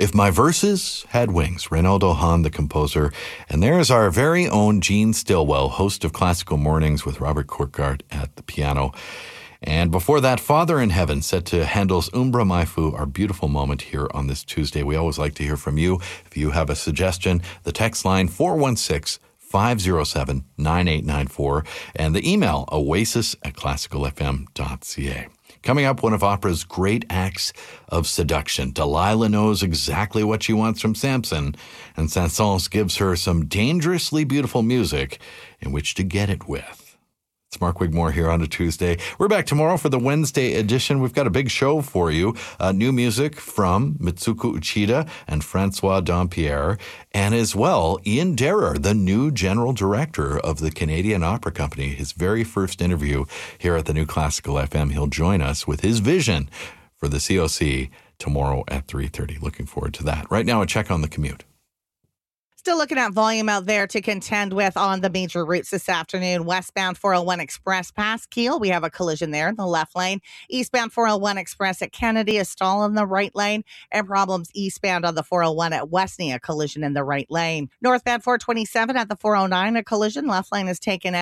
If My Verses Had Wings, Reynaldo Hahn, the composer. And there's our very own Gene Stillwell, host of Classical Mornings with Robert Courtgard at the piano. And before that, Father in Heaven, set to Handel's Umbra Mai Fu, our beautiful moment here on this Tuesday. We always like to hear from you. If you have a suggestion, the text line 416-507-9894 and the email oasis@classicalfm.ca. Coming up, one of opera's great acts of seduction. Delilah knows exactly what she wants from Samson, and Saint-Saëns gives her some dangerously beautiful music in which to get it with. It's Mark Wigmore here on a Tuesday. We're back tomorrow for the Wednesday edition. We've got a big show for you. New music from Mitsuko Uchida and Francois Dampierre, and as well, Ian Derer, the new general director of the Canadian Opera Company. His very first interview here at the New Classical FM. He'll join us with his vision for the COC tomorrow at 3:30. Looking forward to that. Right now, a check on the commute. Still looking at volume out there to contend with on the major routes this afternoon. Westbound 401 Express past Kiel. We have a collision there in the left lane. Eastbound 401 Express at Kennedy, a stall in the right lane. And problems eastbound on the 401 at Westney, a collision in the right lane. Northbound 427 at the 409, a collision. Left lane is taken out.